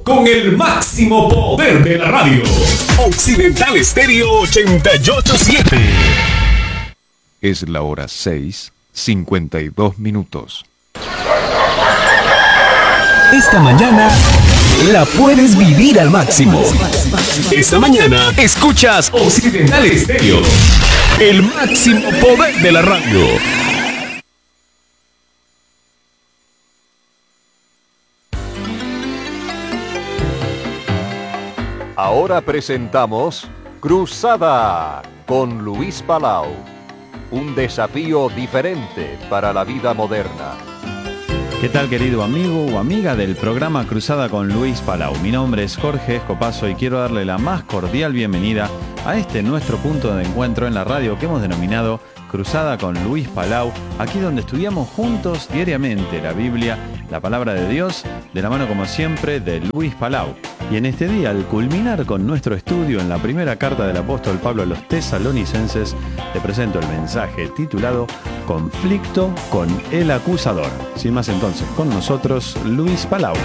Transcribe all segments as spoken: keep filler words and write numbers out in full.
con el máximo poder de la radio. Occidental Estéreo ochenta y ocho punto siete. Es la hora seis, cincuenta y dos minutos. Esta mañana la puedes vivir al máximo. Esta mañana escuchas Occidental Estéreo, el máximo poder de la radio. Ahora presentamos Cruzada con Luis Palau. Un desafío diferente para la vida moderna. ¿Qué tal, querido amigo o amiga del programa Cruzada con Luis Palau? Mi nombre es Jorge Escopazo y quiero darle la más cordial bienvenida a este nuestro punto de encuentro en la radio que hemos denominado Cruzada con Luis Palau, aquí donde estudiamos juntos diariamente la Biblia, la palabra de Dios, de la mano como siempre de Luis Palau. Y en este día, al culminar con nuestro estudio en la primera carta del apóstol Pablo a los tesalonicenses, te presento el mensaje titulado Conflicto con el acusador. Sin más entonces, con nosotros, Luis Palau.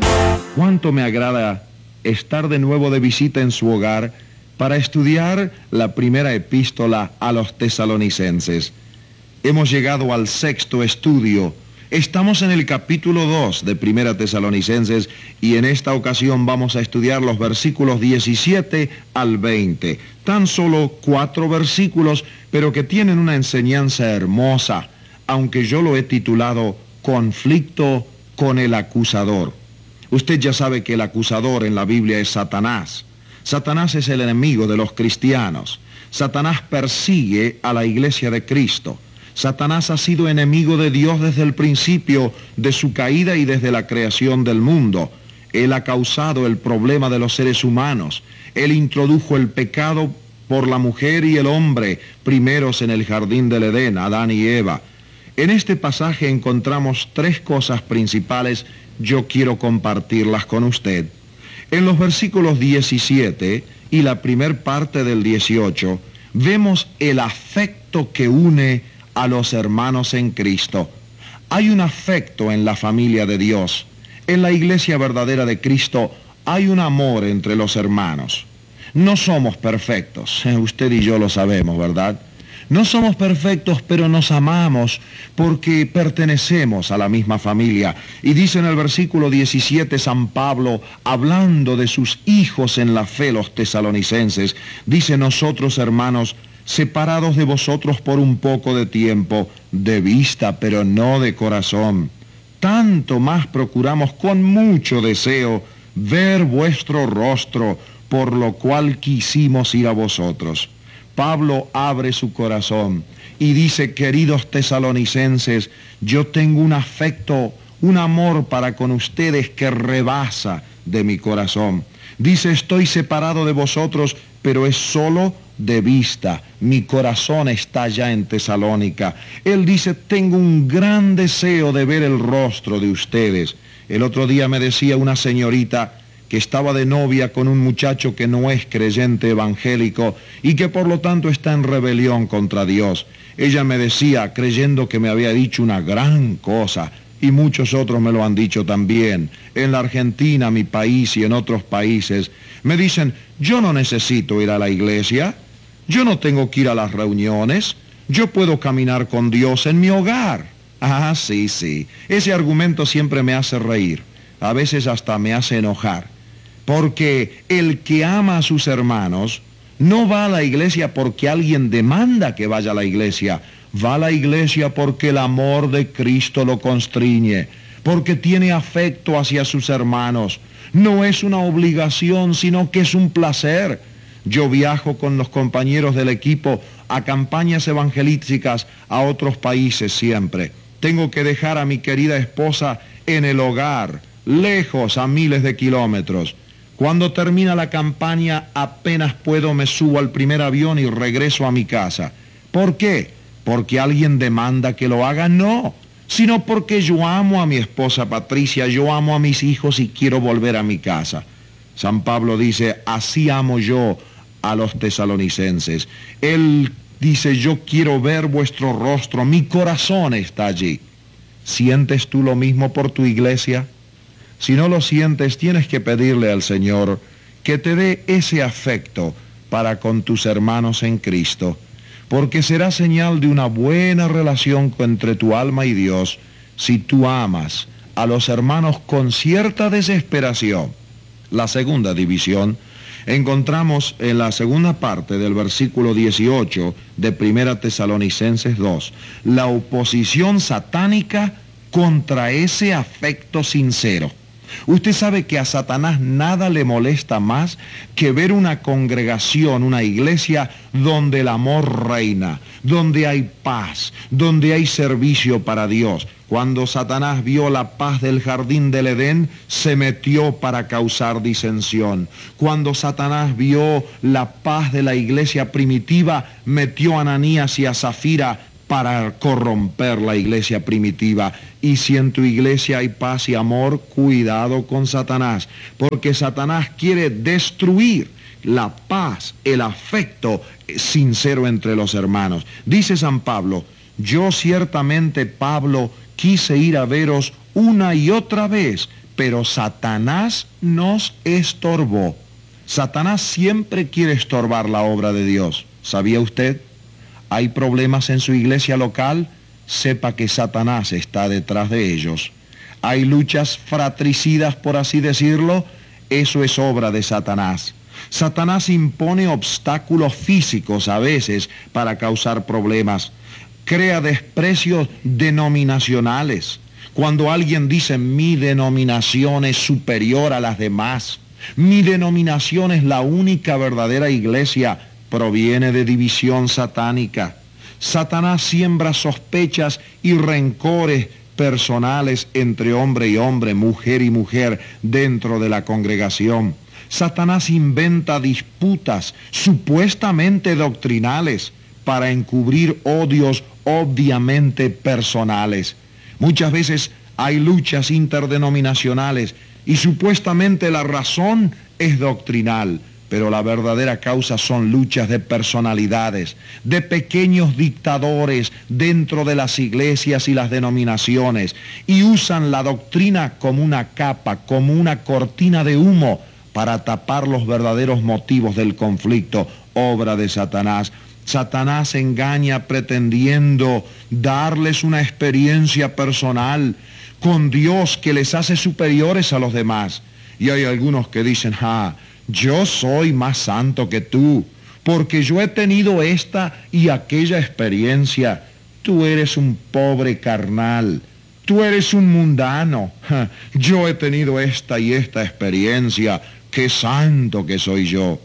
Cuánto me agrada estar de nuevo de visita en su hogar para estudiar la primera epístola a los tesalonicenses. Hemos llegado al sexto estudio. Estamos en el capítulo dos de Primera Tesalonicenses y en esta ocasión vamos a estudiar los versículos diecisiete al veinte. Tan solo cuatro versículos, pero que tienen una enseñanza hermosa, aunque yo lo he titulado Conflicto con el acusador. Usted ya sabe que el acusador en la Biblia es Satanás. Satanás es el enemigo de los cristianos. Satanás persigue a la iglesia de Cristo. Satanás ha sido enemigo de Dios desde el principio de su caída y desde la creación del mundo. Él ha causado el problema de los seres humanos. Él introdujo el pecado por la mujer y el hombre, primeros en el jardín del Edén, Adán y Eva. En este pasaje encontramos tres cosas principales. Yo quiero compartirlas con usted. En los versículos diecisiete y la primer parte del dieciocho, vemos el afecto que une a los hermanos en Cristo. Hay un afecto en la familia de Dios. En la iglesia verdadera de Cristo hay un amor entre los hermanos. No somos perfectos, usted y yo lo sabemos, ¿verdad? No somos perfectos, pero nos amamos porque pertenecemos a la misma familia. Y dice en el versículo diecisiete San Pablo, hablando de sus hijos en la fe, los tesalonicenses, dice: nosotros, hermanos, separados de vosotros por un poco de tiempo, de vista, pero no de corazón, tanto más procuramos con mucho deseo ver vuestro rostro, por lo cual quisimos ir a vosotros. Pablo abre su corazón y dice: queridos tesalonicenses, yo tengo un afecto, un amor para con ustedes que rebasa de mi corazón. Dice: estoy separado de vosotros, pero es solo de vista. Mi corazón está ya en Tesalónica. Él dice: tengo un gran deseo de ver el rostro de ustedes. El otro día me decía una señorita que estaba de novia con un muchacho que no es creyente evangélico y que por lo tanto está en rebelión contra Dios. Ella me decía, creyendo que me había dicho una gran cosa, y muchos otros me lo han dicho también, en la Argentina, mi país, y en otros países, me dicen: yo no necesito ir a la iglesia, yo no tengo que ir a las reuniones, yo puedo caminar con Dios en mi hogar. Ah, sí, sí, ese argumento siempre me hace reír, a veces hasta me hace enojar. Porque el que ama a sus hermanos no va a la iglesia porque alguien demanda que vaya a la iglesia. Va a la iglesia porque el amor de Cristo lo constriñe, porque tiene afecto hacia sus hermanos. No es una obligación, sino que es un placer. Yo viajo con los compañeros del equipo a campañas evangelísticas a otros países siempre. Tengo que dejar a mi querida esposa en el hogar, lejos a miles de kilómetros. Cuando termina la campaña, apenas puedo me subo al primer avión y regreso a mi casa. ¿Por qué? ¿Porque alguien demanda que lo haga? No, sino porque yo amo a mi esposa Patricia, yo amo a mis hijos y quiero volver a mi casa. San Pablo dice: así amo yo a los tesalonicenses. Él dice: yo quiero ver vuestro rostro, mi corazón está allí. ¿Sientes tú lo mismo por tu iglesia? Si no lo sientes, tienes que pedirle al Señor que te dé ese afecto para con tus hermanos en Cristo, porque será señal de una buena relación entre tu alma y Dios si tú amas a los hermanos con cierta desesperación. La segunda división encontramos en la segunda parte del versículo dieciocho de Primera Tesalonicenses dos, la oposición satánica contra ese afecto sincero. Usted sabe que a Satanás nada le molesta más que ver una congregación, una iglesia donde el amor reina, donde hay paz, donde hay servicio para Dios. Cuando Satanás vio la paz del jardín del Edén, se metió para causar disensión. Cuando Satanás vio la paz de la iglesia primitiva, metió a Ananías y a Zafira para corromper la iglesia primitiva. Y si en tu iglesia hay paz y amor, cuidado con Satanás, porque Satanás quiere destruir la paz, el afecto sincero entre los hermanos. Dice San Pablo, yo ciertamente, Pablo, quise ir a veros una y otra vez, pero Satanás nos estorbó. Satanás siempre quiere estorbar la obra de Dios. ¿Sabía usted? Hay problemas en su iglesia local, sepa que Satanás está detrás de ellos. Hay luchas fratricidas, por así decirlo, eso es obra de Satanás. Satanás impone obstáculos físicos a veces para causar problemas. Crea desprecios denominacionales. Cuando alguien dice mi denominación es superior a las demás, mi denominación es la única verdadera iglesia, proviene de división satánica. Satanás siembra sospechas y rencores personales entre hombre y hombre, mujer y mujer dentro de la congregación. Satanás inventa disputas supuestamente doctrinales para encubrir odios obviamente personales. Muchas veces hay luchas interdenominacionales y supuestamente la razón es doctrinal, pero la verdadera causa son luchas de personalidades, de pequeños dictadores dentro de las iglesias y las denominaciones, y usan la doctrina como una capa, como una cortina de humo para tapar los verdaderos motivos del conflicto, obra de Satanás. Satanás engaña pretendiendo darles una experiencia personal con Dios que les hace superiores a los demás. Y hay algunos que dicen, ah, yo soy más santo que tú, porque yo he tenido esta y aquella experiencia. Tú eres un pobre carnal, tú eres un mundano. Yo he tenido esta y esta experiencia, qué santo que soy yo.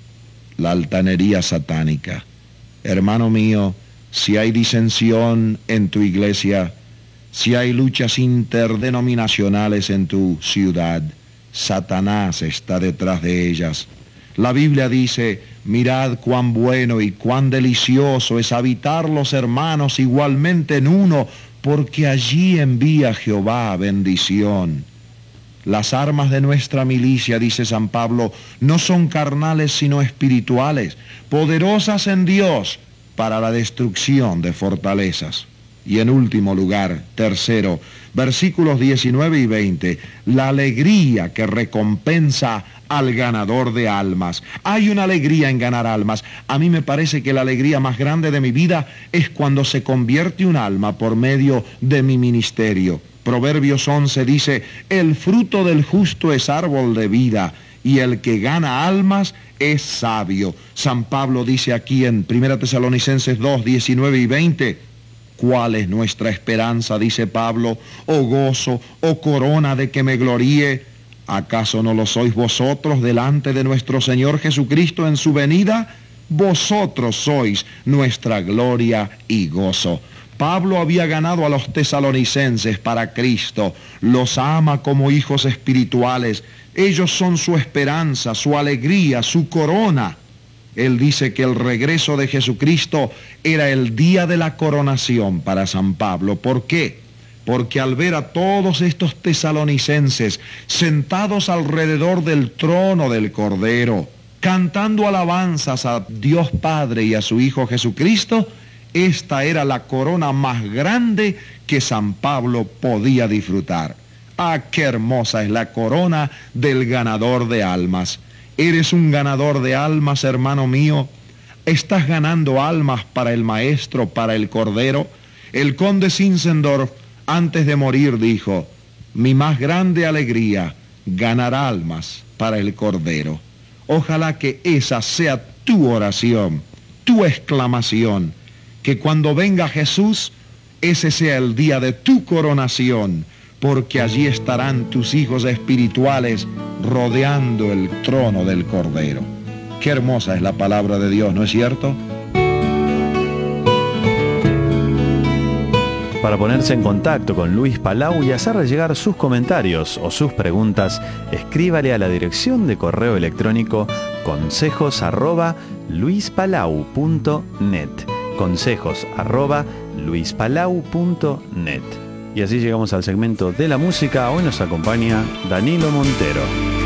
La altanería satánica. Hermano mío, si hay disensión en tu iglesia, si hay luchas interdenominacionales en tu ciudad, Satanás está detrás de ellas. La Biblia dice, mirad cuán bueno y cuán delicioso es habitar los hermanos igualmente en uno, porque allí envía Jehová bendición. Las armas de nuestra milicia, dice San Pablo, no son carnales sino espirituales, poderosas en Dios para la destrucción de fortalezas. Y en último lugar, tercero, versículos diecinueve y veinte, la alegría que recompensa al ganador de almas. Hay una alegría en ganar almas. A mí me parece que la alegría más grande de mi vida es cuando se convierte un alma por medio de mi ministerio. Proverbios once dice, el fruto del justo es árbol de vida, y el que gana almas es sabio. San Pablo dice aquí en Primera Tesalonicenses dos, diecinueve y veinte, ¿cuál es nuestra esperanza? Dice Pablo, o gozo, o corona de que me gloríe. ¿Acaso no lo sois vosotros delante de nuestro Señor Jesucristo en su venida? Vosotros sois nuestra gloria y gozo. Pablo había ganado a los tesalonicenses para Cristo, los ama como hijos espirituales. Ellos son su esperanza, su alegría, su corona. Él dice que el regreso de Jesucristo era el día de la coronación para San Pablo. ¿Por qué? Porque al ver a todos estos tesalonicenses sentados alrededor del trono del Cordero, cantando alabanzas a Dios Padre y a su Hijo Jesucristo, esta era la corona más grande que San Pablo podía disfrutar. Ah, qué hermosa es la corona del ganador de almas. ¿Eres un ganador de almas, hermano mío? ¿Estás ganando almas para el Maestro, para el Cordero? El conde Zinzendorf, antes de morir, dijo: mi más grande alegría, ganar almas para el Cordero. Ojalá que esa sea tu oración, tu exclamación, que cuando venga Jesús, ese sea el día de tu coronación, porque allí estarán tus hijos espirituales rodeando el trono del Cordero. Qué hermosa es la palabra de Dios, ¿no es cierto? Para ponerse en contacto con Luis Palau y hacerle llegar sus comentarios o sus preguntas, escríbale a la dirección de correo electrónico consejos arroba luispalau punto net. Consejos arroba luispalau punto net. Y así llegamos al segmento de la música. Hoy nos acompaña Danilo Montero.